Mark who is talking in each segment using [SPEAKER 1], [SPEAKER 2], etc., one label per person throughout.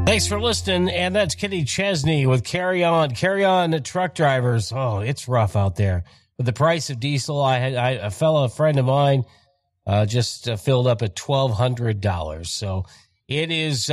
[SPEAKER 1] Thanks for listening, and that's Kenny Chesney with Carry On. Carry On, truck drivers. Oh, it's rough out there. With the price of diesel, a friend of mine just filled up at $1,200. So it is,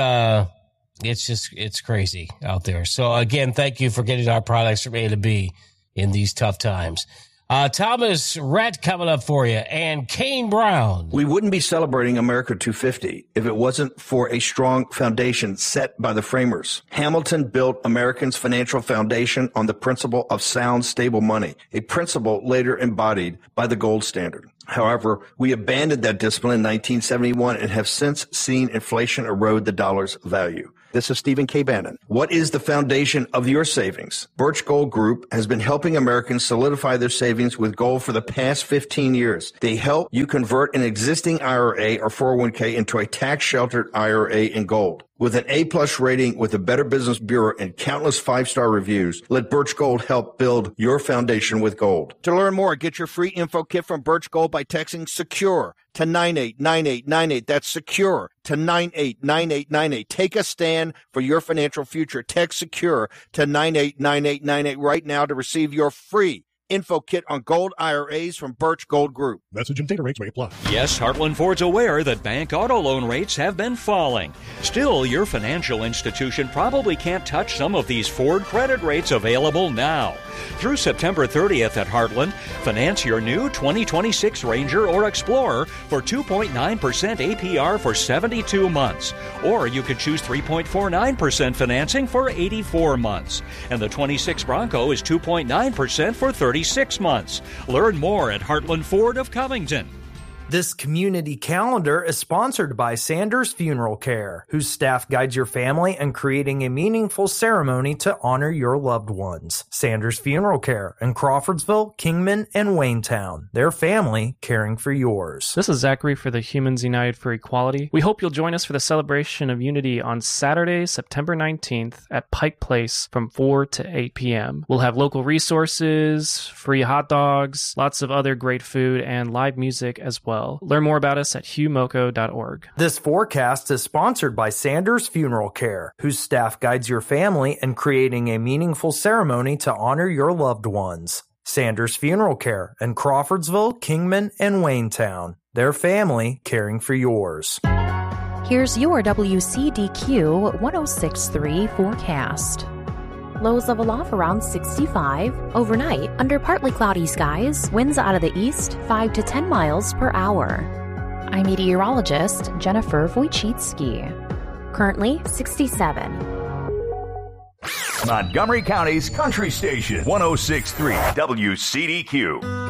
[SPEAKER 1] it's crazy out there. So again, thank you for getting our products from A to B in these tough times. Thomas Rhett coming up for you, and Kane Brown.
[SPEAKER 2] We wouldn't be celebrating America 250 if it wasn't for a strong foundation set by the framers. Hamilton built Americans' financial foundation on the principle of sound, stable money, a principle later embodied by the gold standard. However, we abandoned that discipline in 1971 and have since seen inflation erode the dollar's value. This is Stephen K. Bannon. What is the foundation of your savings? Birch Gold Group has been helping Americans solidify their savings with gold for the past 15 years. They help you convert an existing IRA or 401k into a tax-sheltered IRA in gold. With an A-plus rating with the Better Business Bureau and countless 5-star reviews, let Birch Gold help build your foundation with gold. To learn more, get your free info kit from Birch Gold by texting SECURE to 989898. That's SECURE to 989898. Take a stand for your financial future. Text SECURE to 989898 right now to receive your free info kit on gold IRAs from Birch Gold Group.
[SPEAKER 3] Message and data rates may apply.
[SPEAKER 4] Yes, Heartland Ford's aware that bank auto loan rates have been falling. Still, your financial institution probably can't touch some of these Ford credit rates available now. Through September 30th at Heartland, finance your new 2026 Ranger or Explorer for 2.9% APR for 72 months. Or you could choose 3.49% financing for 84 months. And the 26 Bronco is 2.9% for 36 months. Learn more at Heartland Ford of Covington.
[SPEAKER 5] This community calendar is sponsored by Sanders Funeral Care, whose staff guides your family in creating a meaningful ceremony to honor your loved ones. Sanders Funeral Care in Crawfordsville, Kingman, and Waynetown. Their family caring for yours.
[SPEAKER 6] This is Zachary for the Humans United for Equality. We hope you'll join us for the celebration of unity on Saturday, September 19th at Pike Place from 4 to 8 p.m. We'll have local resources, free hot dogs, lots of other great food, and live music as well. Learn more about us at humoco.org.
[SPEAKER 5] This forecast is sponsored by Sanders Funeral Care, whose staff guides your family in creating a meaningful ceremony to honor your loved ones. Sanders Funeral Care in Crawfordsville, Kingman, and Waynetown. Their family caring for yours.
[SPEAKER 7] Here's your WCDQ 106.3 forecast. Lows level off around 65. Overnight, under partly cloudy skies, winds out of the east 5 to 10 miles per hour. I'm meteorologist Jennifer Wojcicki. Currently 67.
[SPEAKER 8] Montgomery County's Country Station, 106.3 WCDQ.